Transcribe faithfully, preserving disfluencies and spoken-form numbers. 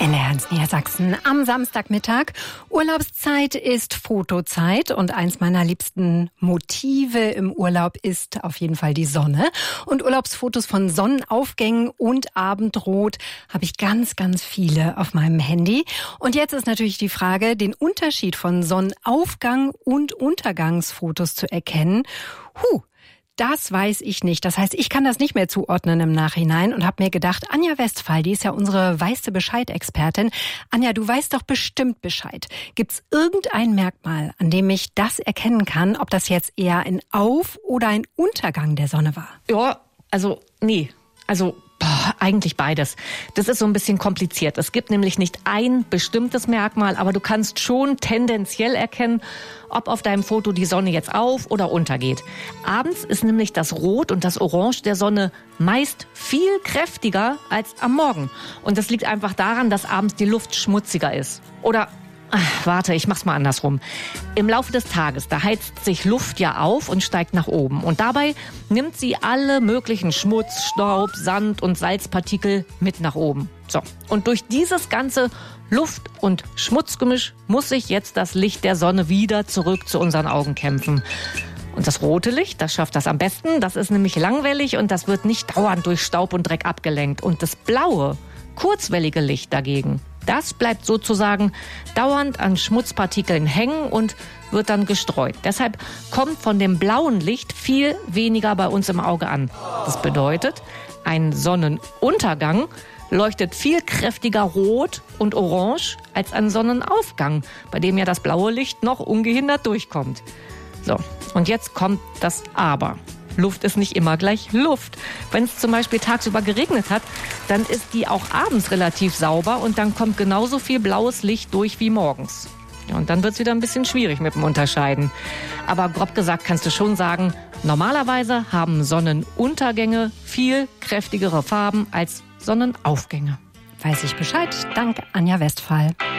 N R eins Niedersachsen am Samstagmittag. Urlaubszeit ist Fotozeit und eins meiner liebsten Motive im Urlaub ist auf jeden Fall die Sonne. Und Urlaubsfotos von Sonnenaufgängen und Abendrot habe ich ganz, ganz viele auf meinem Handy. Und jetzt ist natürlich die Frage, den Unterschied von Sonnenaufgang und Untergangsfotos zu erkennen. Huh! Das weiß ich nicht. Das heißt, ich kann das nicht mehr zuordnen im Nachhinein und habe mir gedacht, Anja Westphal, die ist ja unsere weiße Bescheid-Expertin. Anja, du weißt doch bestimmt Bescheid. Gibt's irgendein Merkmal, an dem ich das erkennen kann, ob das jetzt eher ein Auf- oder ein Untergang der Sonne war? Ja, also nee. Also boah, eigentlich beides. Das ist so ein bisschen kompliziert. Es gibt nämlich nicht ein bestimmtes Merkmal, aber du kannst schon tendenziell erkennen, ob auf deinem Foto die Sonne jetzt auf- oder untergeht. Abends ist nämlich das Rot und das Orange der Sonne meist viel kräftiger als am Morgen. Und das liegt einfach daran, dass abends die Luft schmutziger ist. Oder Ach, warte, ich mach's mal andersrum. Im Laufe des Tages, da heizt sich Luft ja auf und steigt nach oben. Und dabei nimmt sie alle möglichen Schmutz, Staub, Sand und Salzpartikel mit nach oben. So. Und durch dieses ganze Luft- und Schmutzgemisch muss sich jetzt das Licht der Sonne wieder zurück zu unseren Augen kämpfen. Und das rote Licht, das schafft das am besten. Das ist nämlich langwellig und das wird nicht dauernd durch Staub und Dreck abgelenkt. Und das blaue, kurzwellige Licht dagegen, das bleibt sozusagen dauernd an Schmutzpartikeln hängen und wird dann gestreut. Deshalb kommt von dem blauen Licht viel weniger bei uns im Auge an. Das bedeutet, ein Sonnenuntergang leuchtet viel kräftiger rot und orange als ein Sonnenaufgang, bei dem ja das blaue Licht noch ungehindert durchkommt. So, und jetzt kommt das Aber. Luft ist nicht immer gleich Luft. Wenn es zum Beispiel tagsüber geregnet hat, dann ist die auch abends relativ sauber und dann kommt genauso viel blaues Licht durch wie morgens. Ja, und dann wird es wieder ein bisschen schwierig mit dem Unterscheiden. Aber grob gesagt kannst du schon sagen, normalerweise haben Sonnenuntergänge viel kräftigere Farben als Sonnenaufgänge. Weiß ich Bescheid. Dank Anja Westphal.